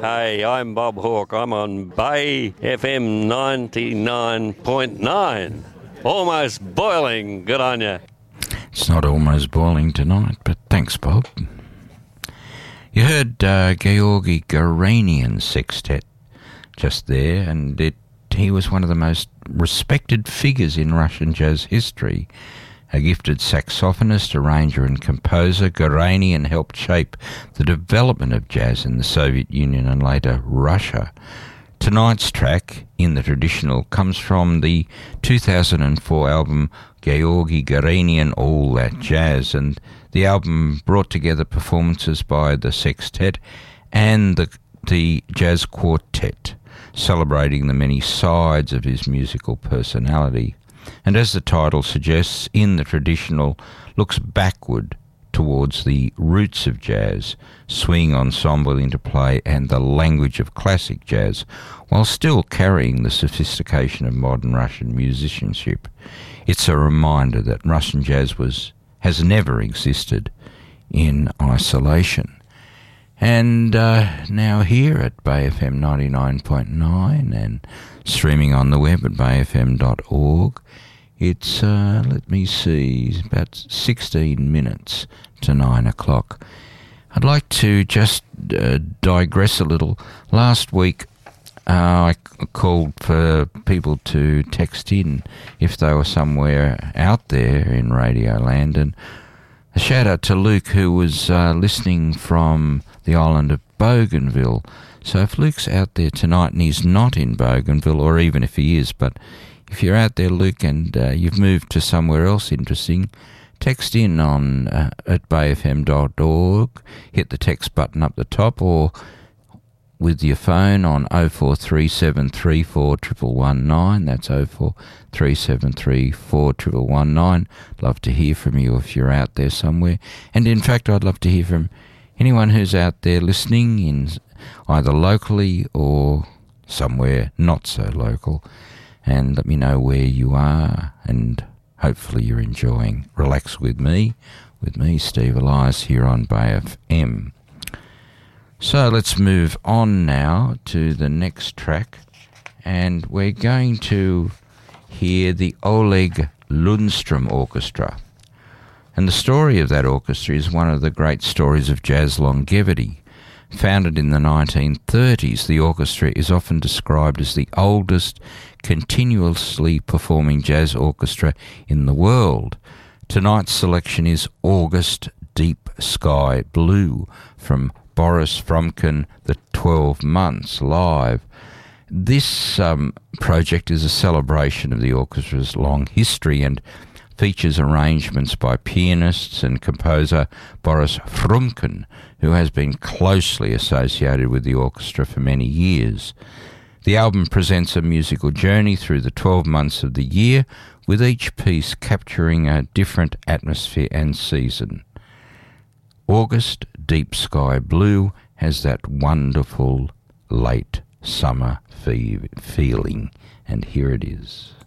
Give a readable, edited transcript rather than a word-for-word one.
Hey, I'm Bob Hawke. I'm on Bay FM 99.9. Almost boiling. Good on you. It's not almost boiling tonight, but thanks, Bob. You heard Georgy Garanian's sextet just there, and he was one of the most respected figures in Russian jazz history. A gifted saxophonist, arranger and composer, Garanian helped shape the development of jazz in the Soviet Union and later Russia. Tonight's track, In the Traditional, comes from the 2004 album Georgy Garanian, All That Jazz, and the album brought together performances by the sextet and the jazz quartet, celebrating the many sides of his musical personality. And as the title suggests, In the Traditional looks backward towards the roots of jazz, swing ensemble interplay and the language of classic jazz, while still carrying the sophistication of modern Russian musicianship. It's a reminder that Russian jazz has never existed in isolation. And now here at Bay FM 99.9 and streaming on the web at bayfm.org, it's, let me see, about 16 minutes to 9 o'clock. I'd like to just digress a little. Last week I called for people to text in if they were somewhere out there in Radio Land, and a shout out to Luke, who was listening from the island of Bougainville. So if Luke's out there tonight and he's not in Bougainville, or even if he is, but if you're out there, Luke, and you've moved to somewhere else interesting, text in on at bayfm.org, hit the text button up the top, or with your phone on 0437341119. That's 0437341119. Love to hear from you if you're out there somewhere. And in fact, I'd love to hear from anyone who's out there listening in either locally or somewhere not so local. And let me know where you are, and hopefully you're enjoying Relax with me, Steve Elias, here on Bay FM. So let's move on now to the next track, and we're going to hear the Oleg Lundstrom Orchestra. And the story of that orchestra is one of the great stories of jazz longevity. Founded in the 1930s, the orchestra is often described as the oldest continuously performing jazz orchestra in the world. Tonight's selection is August Deep Sky Blue from Boris Frumkin, The 12 Months Live. This project is a celebration of the orchestra's long history and features arrangements by pianists and composer Boris Frumkin, who has been closely associated with the orchestra for many years. The album presents a musical journey through the 12 months of the year, with each piece capturing a different atmosphere and season. August Deep Sky Blue has that wonderful late summer feeling, and here it is.